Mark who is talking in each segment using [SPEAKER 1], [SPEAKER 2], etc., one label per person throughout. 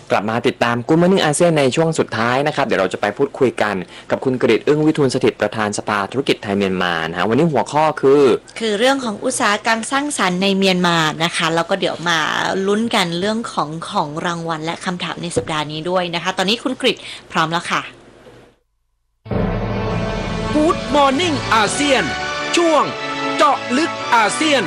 [SPEAKER 1] กลับมาติดตามGood Morning อาเซียนในช่วงสุดท้ายนะครับเดี๋ยวเราจะไปพูดคุยกันกับคุณกฤษอึ้งวิทูลสถิตประธานสภาธุรกิจไทยเมียนมานะฮะวันนี้หัวข้อคือ
[SPEAKER 2] เรื่องของอุตสาหกรรมสร้างสรรค์ในเมียนมานะคะแล้วก็เดี๋ยวมาลุ้นกันเรื่องของรางวัลและคำถามในสัปดาห์นี้ด้วยนะคะตอนนี้คุณกฤษพร้อมแล้วค่ะ
[SPEAKER 3] Good Morning อาเซียนช่วงเจาะลึกอาเซียน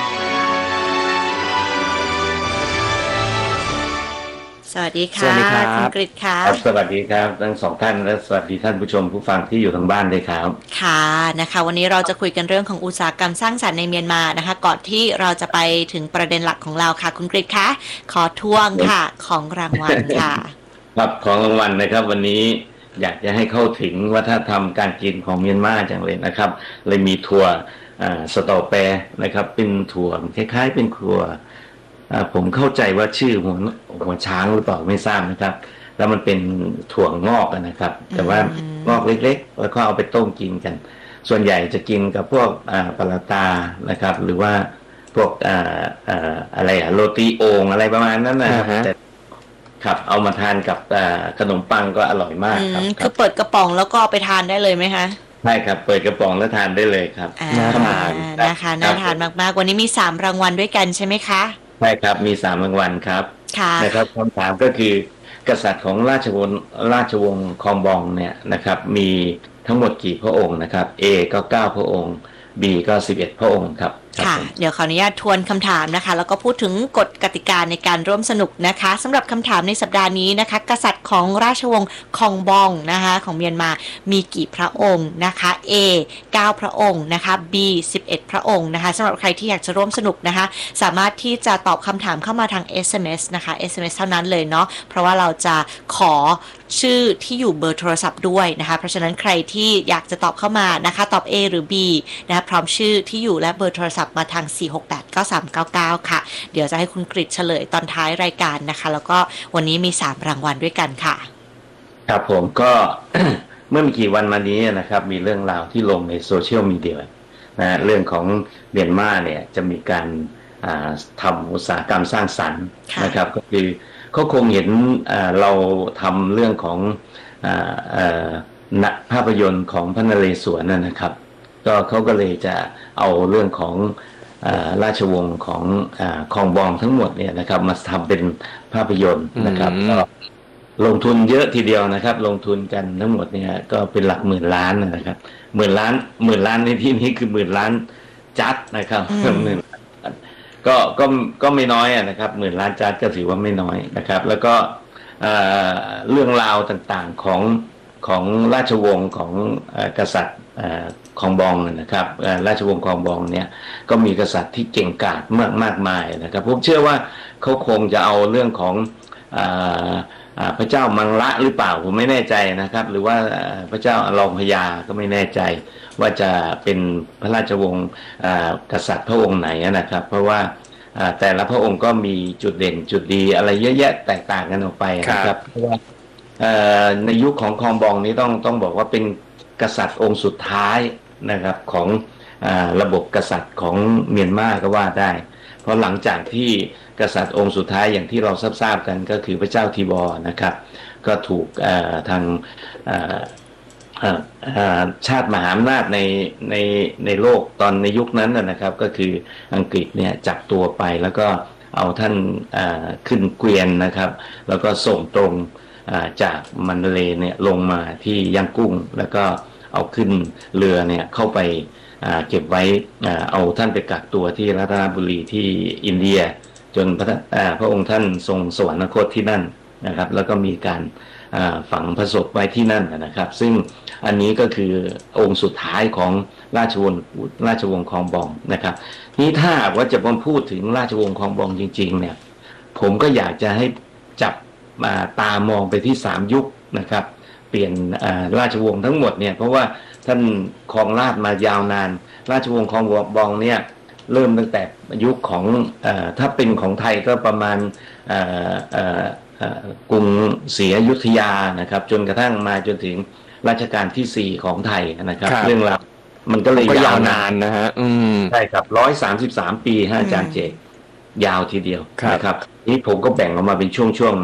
[SPEAKER 2] สวัสดีค่ะคุณกฤษค่ะ
[SPEAKER 4] สวัสดีครับทั้งสองท่านและสวัสดีท่านผู้ชมผู้ฟังที่อยู่ทางบ้านด้วยครับ
[SPEAKER 2] ค่ะนะคะวันนี้เราจะคุยกันเรื่องของอุตสาหกรรมสร้างสรรค์ในเมียนมานะคะก่อนที่เราจะไปถึงประเด็นหลักของเราค่ะคุณกฤษคะขอทวงค่ะของรางวัลค่ะ
[SPEAKER 4] ครับของรางวัลนะครับวันนี้อยากจะให้เข้าถึงวัฒนธรรมการกินของเมียนมาจังเลยนะครับเลยมีถั่วสตอแปรนะครับเป็นถั่วคล้ายๆเป็นถั่วผมเข้าใจว่าชื่อหัวช้างหรือเปล่าไม่ทราบนะครับแล้วมันเป็นถั่วงอกนะครับแต่ว่างอกเล็กๆแล้วก็เอาไปต้มกินกันส่วนใหญ่จะกินกับพวกปลาตานะครับหรือว่าพวกอะไรโรตีโอ่งอะไรประมาณนั้นนะครับแต่ครับเอามาทานกับขนมปังก็อร่อยมากครับ
[SPEAKER 2] คือเปิดกระป๋องแล้วก็ไปทานได้เลยไหมคะ
[SPEAKER 4] ใช่ครับเปิดกระป๋องแล้วทานได้เลยครับ
[SPEAKER 2] น่าทานนะคะน่าทานมากๆวันนี้มี3รางวัลด้วยกันใช่ไหมคะ
[SPEAKER 4] ใช่ครับมี3รางวัลครับนะครับคำถามก็คือกษัตริย์ของราชวงศ์คองบองเนี่ยนะครับมีทั้งหมดกี่พระองค์นะครับ A ก็9พระองค์ B ก็11พระองค์ครับ
[SPEAKER 2] ค่ะเดี๋ยวขออนุญาตทวนคำถามนะคะแล้วก็พูดถึงกฎกติกาในการร่วมสนุกนะคะสำหรับคำถามในสัปดาห์นี้นะคะกษัตริย์ของราชวงศ์คองบองนะคะของเมียนมามีกี่พระองค์นะคะ A 9พระองค์นะคะ B 11พระองค์นะคะสำหรับใครที่อยากจะร่วมสนุกนะคะสามารถที่จะตอบคำถามเข้ามาทาง SMS นะคะ SMS เท่านั้นเลยเนาะเพราะว่าเราจะขอชื่อที่อยู่เบอร์โทรศัพท์ด้วยนะคะเพราะฉะนั้นใครที่อยากจะตอบเข้ามานะคะตอบ A หรือ B นะคะพร้อมชื่อที่อยู่และเบอร์โทรศัพท์มาทาง4689399ค่ะเดี๋ยวจะให้คุณกฤษเฉลยตอนท้ายรายการนะคะแล้วก็วันนี้มี3รางวัลด้วยกันค่ะ
[SPEAKER 4] ครับผมก็ เมื่อไม่กี่วันมานี้นะครับมีเรื่องราวที่ลงในโซเชียลมีเดียนะเรื่องของเมียนมาเนี่ยจะมีการทำอุตสาหกรรมสร้างสรรค์นะครับก็คือเขาคงเห็นเราทำเรื่องของภาพยนตร์ของพระนเรศวรนะครับก็เขาก็เลยจะเอาเรื่องของราชวงศ์ของคองบองทั้งหมดเนี่ยนะครับมาทำเป็นภาพยนตร์นะครับก็ลงทุนเยอะทีเดียวนะครับลงทุนกันทั้งหมดเนี่ยก็เป็นหลักหมื่นล้านนะครับหมื่นล้านในที่นี้คือหมื่นล้านจัดนะครับก็ไม่น้อยนะครับหมื่นล้านจัดก็ถือว่าไม่น้อยนะครับแล้วก็เรื่องราวต่างๆของราชวงศ์ของกษัตริย์คองบองนะครับราชวงศ์คองบองเนี่ยก็มีกษัตริย์ที่เก่งกาจมากมายนะครับผมเชื่อว่าเขาคงจะเอาเรื่องของพระเจ้ามังละหรือเปล่าผมไม่แน่ใจนะครับหรือว่าพระเจ้าอลองพญาก็ไม่แน่ใจว่าจะเป็นพระราชวงศ์กษัตริย์พระองค์ไหนนะครับเพราะว่าแต่ละพระองค์ก็มีจุดเด่นจุดดีอะไรเยอะแยะแตกต่างกันออกไปนะครับเพราะว่าในยุคของคองบองนี้ต้องบอกว่าเป็นกษัตริย์องค์สุดท้ายนะครับของระบบกษัตริย์ของเมียนมาก็ว่าได้เพราะหลังจากที่กษัตริย์องค์สุดท้ายอย่างที่เราทราบกันก็คือพระเจ้าทีบอร์นะครับก็ถูกทางชาติมหาอำนาจในโลกตอนในยุคนั้นนะครับก็คืออังกฤษเนี่ยจับตัวไปแล้วก็เอาท่านขึ้นเกวียนนะครับแล้วก็ส่งตรงจากมันเดเลย์เนี่ยลงมาที่ย่างกุ้งแล้วก็เอาขึ้นเรือเนี่ยเข้าไปเก็บไว้เอาท่านไปกักตัวที่รัตนบุรีที่อินเดียจนพระองค์ท่านทรงสวรรคตที่นั่นนะครับแล้วก็มีการฝังพระศพไว้ที่นั่นนะครับซึ่งอันนี้ก็คือองค์สุดท้ายของราชวงศ์คองบองนะครับนี่ถ้าว่าจะมาพูดถึงราชวงศ์คองบองจริงๆเนี่ยผมก็อยากจะให้จับตามองไปที่3ยุคนะครับเปลี่ยนราชวงศ์ทั้งหมดเนี่ยเพราะว่าท่านครองราชย์มายาวนานราชวงศ์คองบองเนี่ยเริ่มตั้งแต่ยุคของถ้าเป็นของไทยก็ประมาณกรุงศรีอยุธยานะครับจนกระทั่งมาจนถึงรัชกาลที่4ของไทยนะครับเรื่องราวมันก็เลยยาวนาน
[SPEAKER 1] นะฮะ
[SPEAKER 4] ใช่ครับ133 ปีอาจารย์เจยาวทีเดียวนะครับนี่ผมก็แบ่งออกมาเป็นช่วง